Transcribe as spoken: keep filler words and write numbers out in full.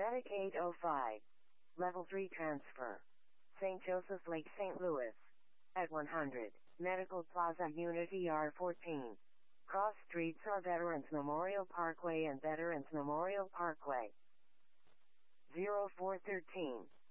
Medic eight oh five. Level three transfer. Saint Joseph's Lake, Saint Louis. At one hundred. Medical Plaza Unit E R fourteen. Cross streets are Veterans Memorial Parkway and Veterans Memorial Parkway. zero four one three.